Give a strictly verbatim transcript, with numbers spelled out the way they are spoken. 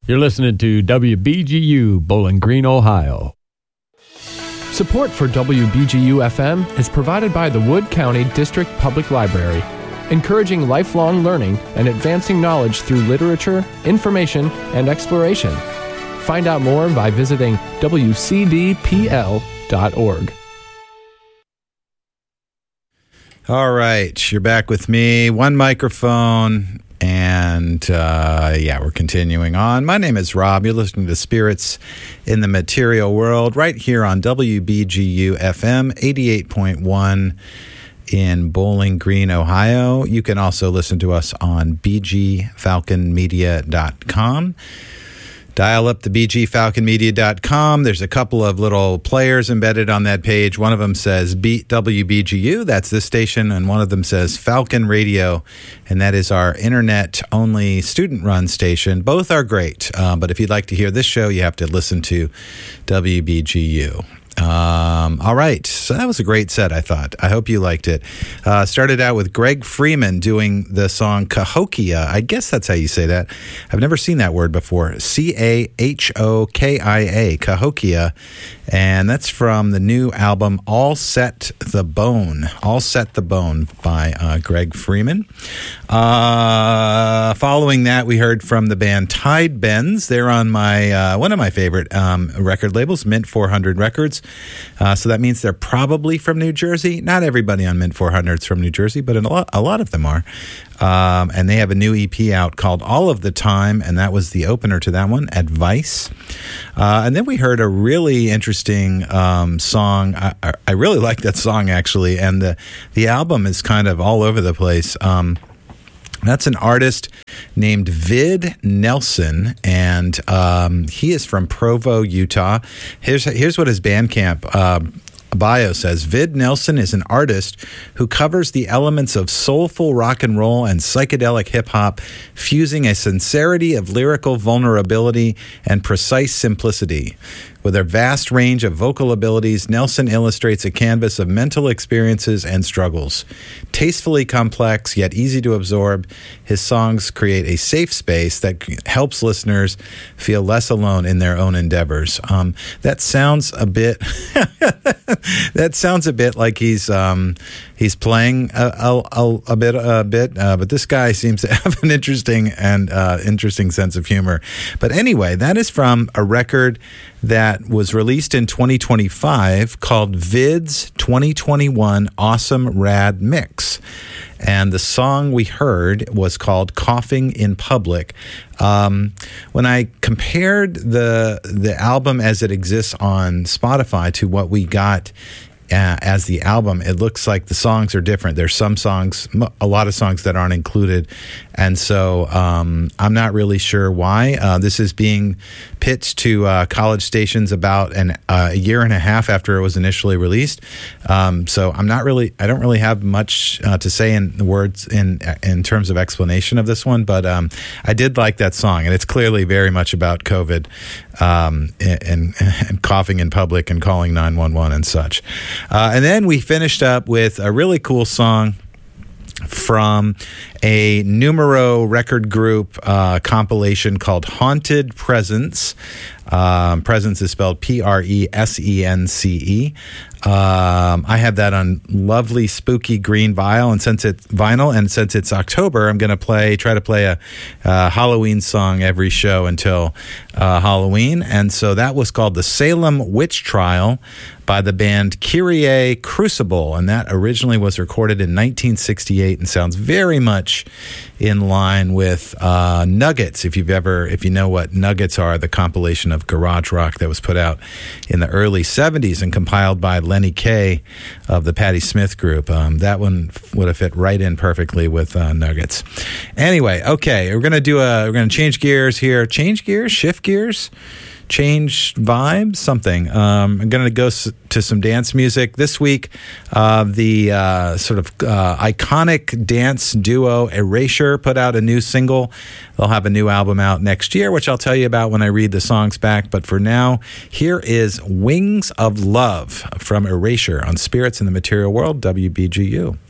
You're listening to W B G U, Bowling Green, Ohio. Support for W B G U F M is provided by the Wood County District Public Library, encouraging lifelong learning and advancing knowledge through literature, information, and exploration. Find out more by visiting w c d p l dot org. All right, you're back with me. One microphone, and uh, yeah, we're continuing on. My name is Rob. You're listening to Spirits in the Material World right here on W B G U F M eighty-eight point one in Bowling Green, Ohio. You can also listen to us on b g falcon media dot com. Dial up the b g falcon media dot com. There's a couple of little players embedded on that page. One of them says Beat W B G U, that's this station, and one of them says Falcon Radio, and that is our internet-only student-run station. Both are great, uh, but if you'd like to hear this show, you have to listen to W B G U. Um, all right, so that was a great set, I thought. I hope you liked it. Uh, started out with Greg Freeman doing the song Cahokia. I guess that's how you say that. I've never seen that word before. C A H O K I A, Cahokia. And that's from the new album All Set the Bone. All Set the Bone by uh, Greg Freeman. Uh, following that, we heard from the band Tide Bends. They're on my uh, one of my favorite um, record labels, Mint four hundred Records. Uh, so that means they're probably from New Jersey. Not everybody on Mint four hundred is from New Jersey, but a lot, a lot of them are. Um, and they have a new E P out called All of the Time, and that was the opener to that one, Advice. Uh, and then we heard a really interesting um, song. I, I really like that song, actually, and the, the album is kind of all over the place. Um, That's an artist named Vid Nelson, and um, he is from Provo, Utah. Here's here's what his Bandcamp uh, bio says. Vid Nelson is an artist who covers the elements of soulful rock and roll and psychedelic hip-hop, fusing a sincerity of lyrical vulnerability and precise simplicity. With a vast range of vocal abilities, Nelson illustrates a canvas of mental experiences and struggles. Tastefully complex, yet easy to absorb, his songs create a safe space that helps listeners feel less alone in their own endeavors. Um, that sounds a bit... that sounds a bit like he's um, he's playing a, a, a bit, a bit, uh, but this guy seems to have an interesting and uh, interesting sense of humor. But anyway, that is from a record that was released in twenty twenty-five called Vid's twenty twenty-one Awesome Rad Mix. And the song we heard was called Coughing in Public. Um, when I compared the the album as it exists on Spotify to what we got Uh, as the album, it looks like the songs are different. There's some songs, a lot of songs that aren't included. And so um, I'm not really sure why. Uh, this is being pitched to uh, college stations about an, uh, a year and a half after it was initially released. Um, so I'm not really, I don't really have much uh, to say in the words in in terms of explanation of this one, but um, I did like that song. And it's clearly very much about COVID um, and, and coughing in public and calling nine one one and such. Uh, and then we finished up with a really cool song from a Numero record group uh, compilation called Haunted Presence. Um, Presence is spelled P R E S E N C E. Um, I have that on lovely spooky green vinyl, and since it's vinyl, and since it's October, I'm going to play try to play a, a Halloween song every show until uh, Halloween. And so that was called the Salem Witch Trial by the band Kyrie Crucible, and that originally was recorded in nineteen sixty-eight and sounds very much in line with uh, Nuggets. If you've ever, if you know what Nuggets are, the compilation of garage rock that was put out in the early seventies and compiled by Lenny Kaye of the Patti Smith Group. Um, that one would have fit right in perfectly with uh, Nuggets. Anyway, okay, we're gonna do a, we're gonna change gears here. Change gears, shift gears. Change vibes, something. Um, I'm going to go s- to some dance music. This week, uh, the uh, sort of uh, iconic dance duo Erasure put out a new single. They'll have a new album out next year, which I'll tell you about when I read the songs back. But for now, here is Wings of Love from Erasure on Spirits in the Material World, W B G U.